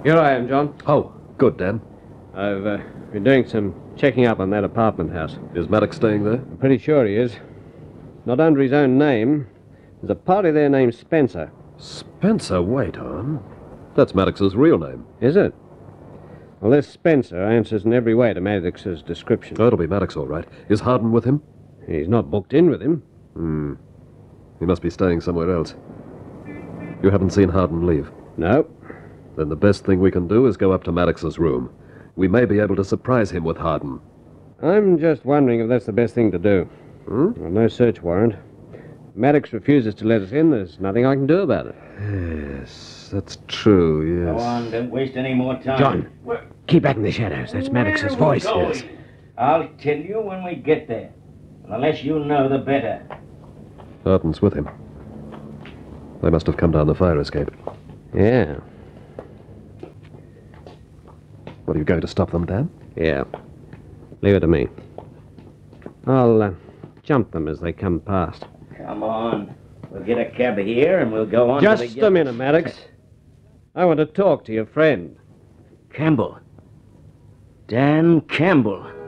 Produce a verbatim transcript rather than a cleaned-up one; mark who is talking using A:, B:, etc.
A: Here I am, John.
B: Oh, good, Dan.
A: I've uh, been doing some checking up on that apartment house.
B: Is Maddox staying there?
A: I'm pretty sure he is. Not under his own name. There's a party there named Spencer.
B: Spencer? Wait on. That's Maddox's real name.
A: Is it? Well, this Spencer answers in every way to Maddox's description.
B: Oh, it'll be Maddox, all right. Is Harden with him?
A: He's not booked in with him.
B: Hmm. He must be staying somewhere else. You haven't seen Harden leave?
A: No.
B: Then the best thing we can do is go up to Maddox's room. We may be able to surprise him with Harden.
A: I'm just wondering if that's the best thing to do.
B: Hmm?
A: Well, no search warrant. If Maddox refuses to let us in, there's nothing I can do about it.
B: Yes, that's true, yes.
C: Go on, don't waste any more time.
A: John,
C: Where,
A: keep back in the shadows. That's Maddox's
C: where are
A: voice.
C: we going? I'll tell you when we get there. And the less you know, the better.
B: Harden's with him. They must have come down the fire escape.
A: Yeah,
B: What, are you going to stop them, Dan?
A: yeah. Leave it to me. I'll uh, jump them as they come past.
C: Come on. We'll get a cab here and we'll go on to
A: Just
C: the...
A: a minute, Maddox. I want to talk to your friend.
C: Campbell. Dan Campbell.